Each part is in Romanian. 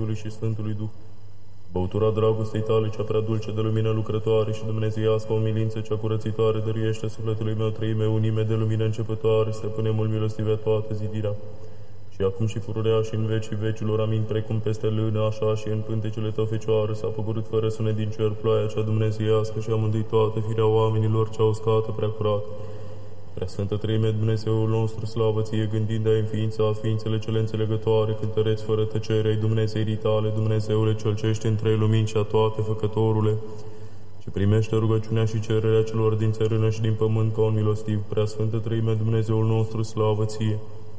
Fiului și Sfântului Duh. Băutura dragostei tale, cea prea dulce de lumină lucrătoare și dumnezeiască umilință, cea curățitoare, dăruiește sufletului meu treime unime de lumină începătoare, stăpâne mult milostive toată zidirea. Și acum și pururea și în vecii vecilor, amin, precum peste lână, așa și în pântecele tău, Fecioară, s-a pogorât fără sunet din cer ploaia cea dumnezeiască și a mândui toată firea oamenilor cea uscată, prea curată. Preasfântă Treime, Dumnezeul nostru, slavă ție, gândind ai înființa ființele cele înțelegătoare, cântăreți fără tăcere ai Dumnezeirii tale, Dumnezeule cel ce ești în trei lumini și a toate, Făcătorule, și primește rugăciunea și cererea celor din țărână și din pământ ca un milostiv. Preasfântă Treime, Dumnezeul nostru, slavă ție.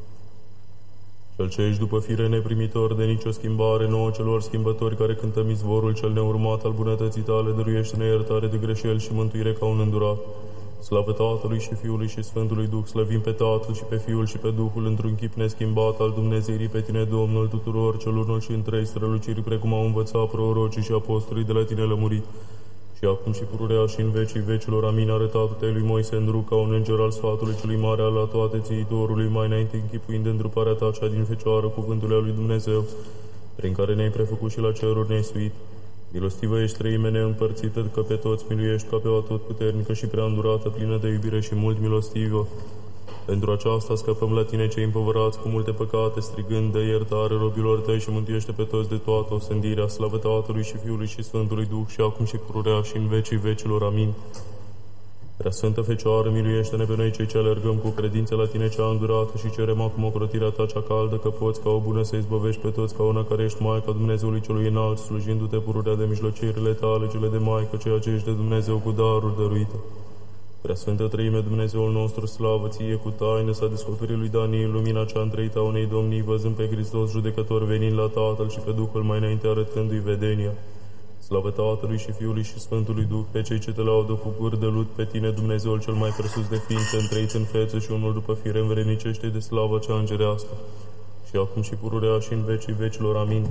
Cel ce ești după fire neprimitor de nicio schimbare, nouă celor schimbători care cântăm izvorul cel neurmat al bunătății tale, dăruiește-ne iertare de greșeli și mântuire ca un îndurat. Slavă Tatălui și Fiului și Sfântului Duh, slăvim pe Tatăl și pe Fiul și pe Duhul într-un chip neschimbat al Dumnezeirii pe tine, Domnul tuturor, cel unul și în trei străluciri, precum au învățat prorocii și apostolii de la tine lămurit. Și acum și pururea și în vecii vecilor, amin, arătat-te lui Moise în ruc ca un înger al sfatului celui mare al la toate țiitorului, mai înainte închipuind întruparea ta cea din Fecioară cuvântului lui Dumnezeu, prin care ne-ai prefăcut și la ceruri ne-ai suit. Milostivă ești treime neîmpărțită, că pe toți miluiești ca pe o atotputernică și prea îndurată, plină de iubire și mult milostivă. Pentru aceasta scăpăm la tine cei împovărați cu multe păcate, strigând de iertare robilor tăi și mântuiește pe toți de toată osândirea. Slavă Tatălui și Fiului și Sfântului Duh, și acum și pururea și în vecii vecilor. Amin. Preasfântă Fecioară, miluiește-ne pe noi cei ce alergăm cu credință la tine cea îndurată și cerem acum ocrotirea ta cea caldă, că poți ca o bună să izbăvești pe toți ca una care ești Maica Dumnezeului celui înalt, slujindu-te pururea de mijlocirile tale, cele de Maică, ceea ce ești de Dumnezeu cu daruri dăruite. Preasfântă Treime, Dumnezeul nostru, slavă ție, cu taină s-a descoperit lui Daniel lumina cea întreită a unei domnii, văzând pe Hristos judecător venind la Tatăl și pe Duhul mai înainte arătându-i vedenia. Slavă Tatălui și Fiului și Sfântului Duh, pe cei ce te laudă cu guri de lut, pe tine, Dumnezeul cel mai presus de ființe, întreit în feță și unul după fire, învrednicește de slavă cea îngerească. Și acum și pururea și în vecii vecilor. Amin.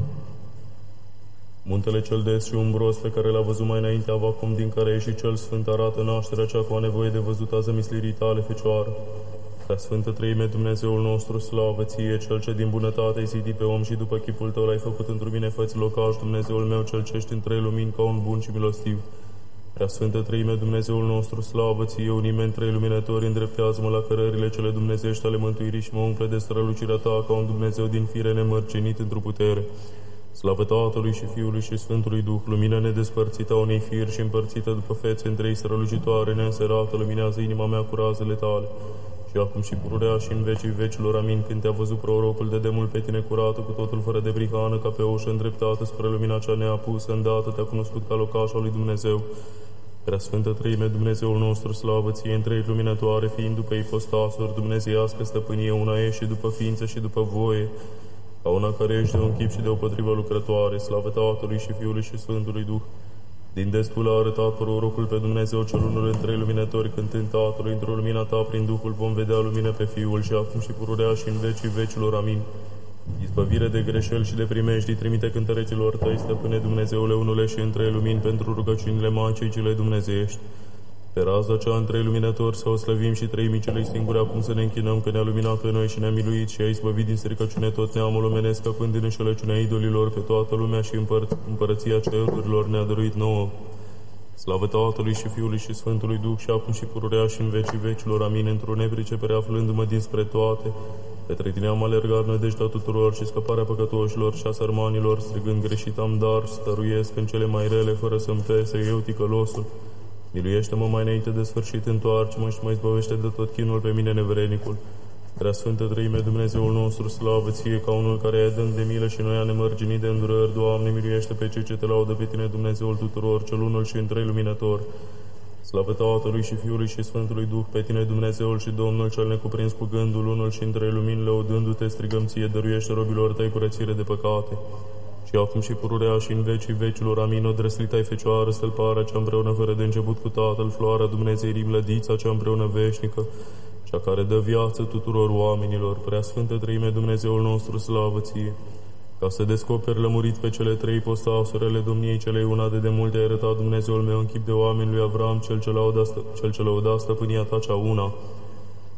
Muntele cel des și umbros pe care l-a văzut mai înainte Avacum, din care a ieșit cel sfânt, arată nașterea cea cu a nevoie de văzut a zămislirii tale, Fecioară. Prea Sfântă Treime, Dumnezeul nostru, slavă ție, cel ce din bunătate ai zidit pe om și după chipul tău l-ai făcut într-un bine făți locaș, Dumnezeul meu, cel ce ești în trei lumini ca un bun și milostiv. Prea Sfântă Treime, Dumnezeul nostru, slavă ție, unime în trei luminători, îndreptează-mă la cărările cele dumnezeiești ale mântuirii și mă umple de strălucirea ta ca un Dumnezeu din fire nemărginit într-o putere. Slavă Tatălui și Fiului și Sfântului Duh, lumină nedespărțită a unei firi și împărțită după fețe în trei strălucitoare, neînserată, luminează inima mea cu razele tale. Și acum și pururea și în vecii vecilor. Amin. Când te-a văzut prorocul de demult pe tine curată, cu totul fără de prihană, ca pe o ușă îndreptată spre lumina cea neapusă, îndată te-a cunoscut ca locaș al lui Dumnezeu. Preasfântă Treime, Dumnezeul nostru, slavă ție, în trei luminătoare, fiind după ipostasuri, dumnezeiască stăpânie, una ești și după ființă și după voie, ca una care ești de un chip și de o potrivă lucrătoare. Slavă Tatălui și Fiului și Sfântului Duh. Din destul a arătat prorocul pe Dumnezeu cel unul în trei luminători, cântând Tatălui, într-o lumina ta, prin Duhul vom vedea lumină pe Fiul, și acum și pururea și în vecii vecilor. Amin. Izbăvire de greșeli și de primejdii trimite cântăreților tăi, stăpâne Dumnezeule unule și în trei lumini, pentru rugăciunile Maicii cele dumnezeiești. Pe raza cea în trei luminători să o slăvim și trei micile singure, acum să ne închinăm, că ne-a luminat pe noi și ne-a miluit și a izbăvit din stricăciune tot neamul omenesc, scăpând din înșelăciunea idolilor pe toată lumea și împărăția cerurilor ne-a dăruit nouă. Slavă Tatălui și Fiului și Sfântului Duh, și acum și pururea și în vecii vecilor. Amin. Într-o nepricepere, aflându-mă dinspre toate, către tine am alergat nădejdea tuturor și scăparea păcătoșilor și a sărmanilor, strigând greșit am, dar stăruiesc în cele mai rele, fără să-mi pese, eu ticălosul. Miluiește-mă mai înainte de sfârșit, întoarce-mă și mă izbăvește de tot chinul pe mine nevrednicul. Prea Sfântă Treime, Dumnezeul nostru, slavă ție, ca unul care e dând de milă și noi a nemărginit de îndurări. Doamne, miluiește pe cei ce te laudă pe tine, Dumnezeul tuturor, cel unul și în trei luminător. Slavă Tatălui și Fiului și Sfântului Duh, pe tine, Dumnezeul și Domnul cel necuprins cu gândul, unul și în trei lumini, lăudându-te, strigăm ție, dăruiește robilor tăi curățire de păcate. Și acum și pururea și în vecii vecilor. Amin. O drăslită-ai Fecioară, stălparea cea împreună fără de început cu Tatăl, floarea Dumnezeirii, mlădița cea împreună veșnică, cea care dă viață tuturor oamenilor. Prea Sfântă Treime, Dumnezeul nostru, slavă ție, ca să descoperi lămurit pe cele trei postasurele domniei celei una de demult ai arătat, Dumnezeul meu, în chip de oameni lui Avram, cel ce lăuda stăpânia ta cea una.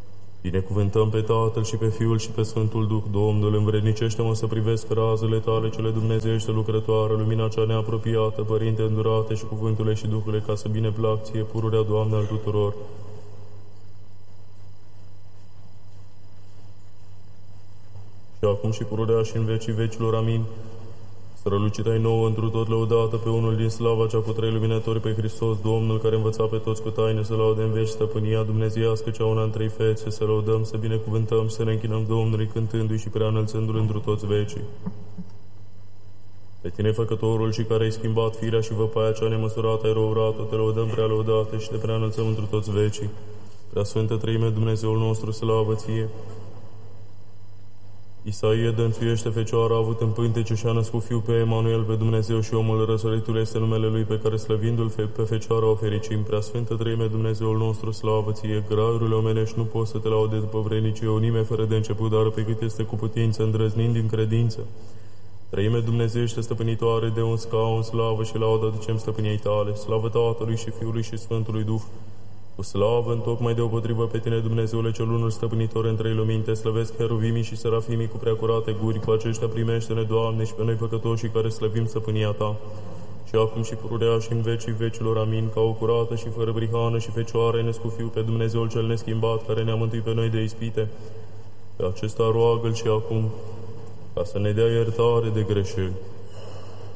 Binecuvântăm pe Tatăl și pe Fiul și pe Sfântul Duh. Domnul, învrednicește-mă să privesc razele Tale cele dumnezeiește lucrătoare, lumina cea neapropiată, Părinte îndurate și cuvântule și Duhule, ca să bine plac Ție, pururea Doamne al tuturor. Și acum și pururea și în vecii vecilor. Amin. Strălucită-i nouă întru tot lăudată pe unul din slava cea cu trei luminători, pe Hristos, Domnul, care învăța pe toți cu taine să laude în veci stăpânia dumnezeiască cea una în trei fețe, să lăudăm, să binecuvântăm, să ne închinăm Domnului, cântându-i și prea înălțându-L întru toți vecii. Pe Tine, Făcătorul și care ai schimbat firea și văpaia cea nemăsurată, ai răurat-o, te lăudăm prea lăudate și te prea înălțăm întru toți vecii. Prea Sfântă Treime, Dumnezeul nostru, slavă Ție! Isaie dănțuiește Fecioara, a avut în pântece și a născut Fiul pe Emanuel, pe Dumnezeu și omul răsăritul este numele Lui, pe care slăvindu-L pe Fecioara o fericim. Prea Sfântă Treime, Dumnezeul nostru, slavă Ție! Graiurile omenești nu pot să te laude după vrenicie, o nimeni fără de început, dar pe cât este cu putință, îndrăznind din credință. Treime dumnezeiește stăpânitoare, de un scaun, slavă și laudă aducem stăpâniei Tale, slavă Tatălui și Fiului și Sfântului Duh. Cu slavă, întocmai deopotrivă pe Tine, Dumnezeule cel unul stăpânitor în trei lumini, te slăvesc heruvimii și serafimii cu prea curate guri, cu aceștia primește-ne, Doamne, și pe noi păcătoșii care slăvim stăpânia Ta. Și acum și pururea și în vecii vecilor, amin, ca o curată și fără prihană și Fecioară ai născut Fiul pe Dumnezeul cel neschimbat, care ne-a mântuit pe noi de ispite. Pe acesta roagă-L și acum, ca să ne dea iertare de greșeli.